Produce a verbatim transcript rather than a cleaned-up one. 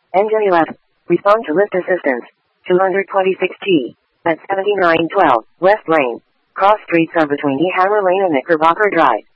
Engine eleven. Respond to lift assistance. two twenty-six T. At seventy-nine twelve, West Lane. Cross streets are between E. Hammer Lane and Knickerbocker Drive.